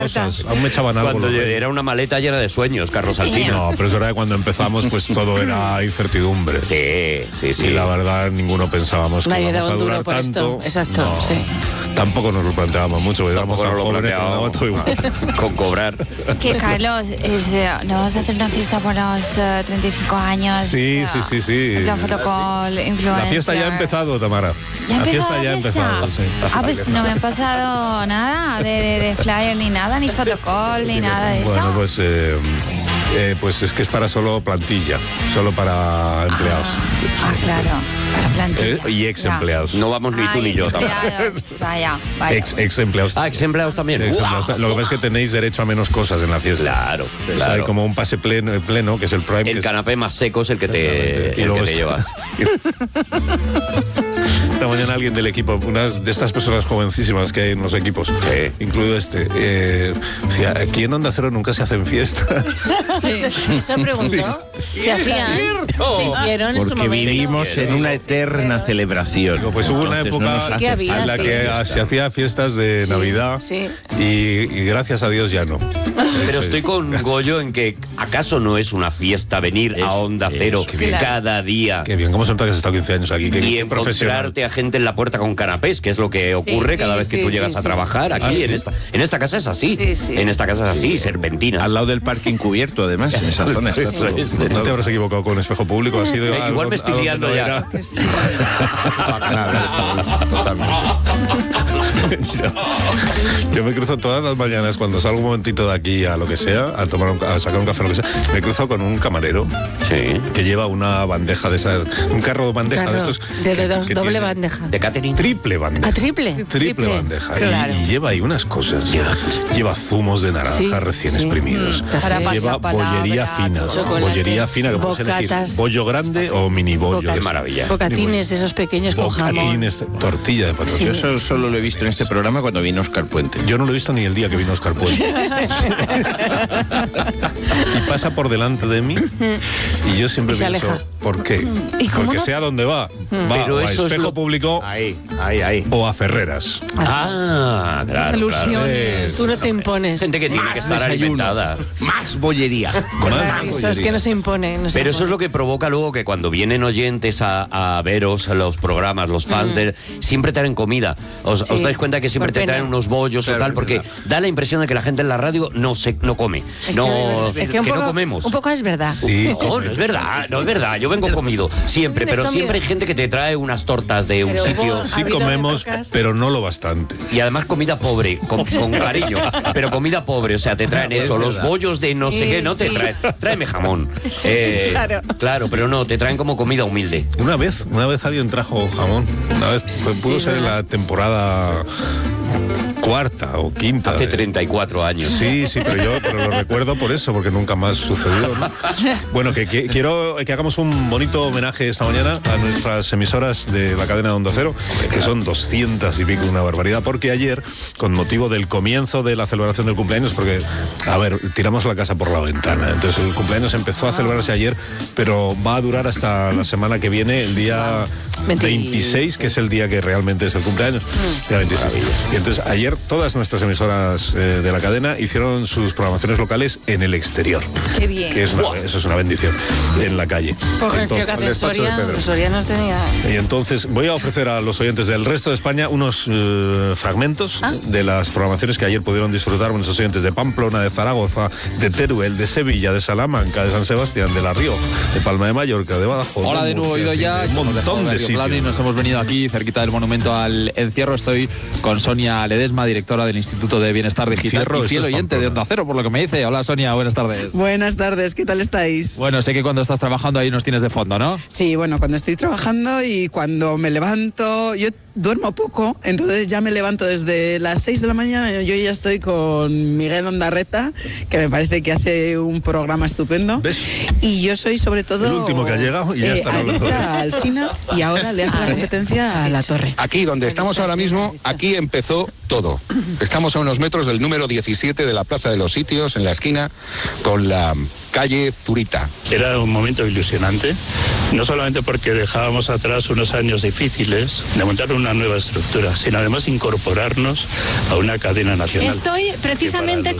Aún me echaban algo. Cuando era una maleta llena de sueños, Carlos Alsina. No, pero es verdad que cuando empezamos pues todo era incertidumbre. Sí. Y la verdad ninguno pensábamos que íbamos a durar tanto. Exacto, no, sí. Tampoco nos lo planteábamos mucho, porque éramos tan Tampoco nos lo jóvenes que nos daba todo igual. Con cobrar. Que Carlos, ¿no vas a hacer una fiesta por los 35 años? Sí. En plan fotocall, influencer. La fiesta ya ha empezado, Tamara. La fiesta ya ha empezado, sí. Pues no me han pasado nada de flyer ni nada, ni fotocall, ni nada de eso. Bueno, pues es que es para solo plantilla, solo para empleados. Claro, para plantilla. Y ex empleados. No vamos ni tú ni yo, Tamara. Vaya. Ex empleados. Ex empleados también. Sí, lo que pasa es que tenéis derecho a menos cosas en la fiesta. Claro. O sea, hay como un pase pleno, que es el prime. El canapé más seco es el que te llevas. Esta mañana alguien del equipo, una de estas personas jovencísimas que hay en los equipos, incluido decía, aquí en Onda Cero nunca se hacen fiestas. Eso preguntó. Se hacían, se hicieron en su momento. Porque vivimos en una eterna celebración. Pues hubo una época en la que se hacía fiestas de Navidad y gracias a Dios ya no. Pero estoy con Goyo en que ¿acaso no es una fiesta venir a Onda Cero cada día? Qué bien, ¿cómo se nota que has estado 15 años aquí? Y encontrarte a gente en la puerta con canapés, que es lo que ocurre cada vez que tú llegas a trabajar aquí. En esta casa es así. En esta casa es así, serpentinas. Al lado del parking cubierto, además, en esa zona está todo. No te habrás equivocado con espejo público, ha sido igual me estoy liando ya. Yo me cruzo todas las mañanas cuando salgo un momentito de aquí a lo que sea, a sacar un café o lo que sea, me cruzo con un camarero que lleva una bandeja de esas, un carro de bandeja de estos. De doble bandeja. De catering. Triple bandeja. Triple bandeja. Claro. Y lleva ahí unas cosas. Lleva zumos de naranja recién exprimidos. Lleva bollería fina. Bollería fina que puedes elegir bollo grande o mini bollo. Qué maravilla. Bocatines de esos pequeños con jamón. Bocatines, tortilla de patata. Yo eso solo lo he visto en este programa cuando vino Óscar Puente. Yo no lo he visto ni el día que vino Óscar Puente. Y pasa por delante de mí y yo siempre pienso, ¿por qué? Porque sea donde va. Pero o a eso Espejo Público Ahí. o a Ferreras. Claro. Ilusión. Tú no te impones. Gente que tiene que estar alimentada. Más bollería. Eso es que no se impone. Pero eso es lo que provoca luego que cuando vienen oyentes a veros a los programas, los fans, siempre traen comida. ¿Os dais cuenta que siempre te traen unos bollos o tal? Porque da la impresión de que la gente en la radio no come. Que no comemos. Un poco es verdad. Sí, no es verdad. Yo vengo comido siempre, pero siempre hay gente que te trae unas tortas de un sitio. Sí comemos, pero no lo bastante. Y además comida pobre, con cariño, pero comida pobre, o sea, te traen eso, los bollos de no sé qué, no te traen, tráeme jamón. Claro, pero no, te traen como comida humilde. Una vez alguien trajo jamón. Una vez, pudo ser en la temporada cuarta o quinta. Hace 34 años. Sí, pero lo recuerdo por eso, porque nunca más sucedió, ¿no? Bueno, quiero que hagamos un bonito homenaje esta mañana a nuestras emisoras de la cadena de Onda Cero, que son 200 y pico, una barbaridad, porque ayer, con motivo del comienzo de la celebración del cumpleaños, porque, tiramos la casa por la ventana, entonces el cumpleaños empezó a celebrarse ayer, pero va a durar hasta la semana que viene, el día 26, que es el día que realmente es el cumpleaños, día 26. Y entonces ayer todas nuestras emisoras de la cadena hicieron sus programaciones locales en el exterior. Qué bien. Que eso es una bendición, en la calle. Porque en Soria, los sorianos tenía... Y entonces voy a ofrecer a los oyentes del resto de España unos fragmentos de las programaciones que ayer pudieron disfrutar nuestros oyentes de Pamplona, de Zaragoza, de Teruel, de Sevilla, de Salamanca, de San Sebastián, de La Rioja, de Palma de Mallorca, de Badajoz. Hola de nuevo, oído ya. Un montón de sitios. Y nos hemos venido aquí cerquita del monumento al encierro. Estoy con Sonia Ledesma, directora del Instituto de Bienestar Digital y fiel oyente de Onda Cero, por lo que me dice. Hola Sonia, buenas tardes. Buenas tardes, ¿qué tal estáis? Bueno, sé que cuando estás trabajando ahí nos tienes de fondo, ¿no? Sí, bueno, cuando estoy trabajando y cuando me levanto, yo duermo poco, entonces ya me levanto desde las 6 de la mañana, yo ya estoy con Miguel Ondarreta, que me parece que hace un programa estupendo. ¿Ves? Y yo soy sobre todo... El último que ha llegado y ya está hablando. Al Sina, y ahora le hace la competencia a La Torre. Aquí, donde estamos ahora mismo, aquí empezó todo. Estamos a unos metros del número 17 de la Plaza de los Sitios, en la esquina, con la calle Zurita. Era un momento ilusionante, no solamente porque dejábamos atrás unos años difíciles de montar un una nueva estructura, sino además incorporarnos a una cadena nacional. Estoy precisamente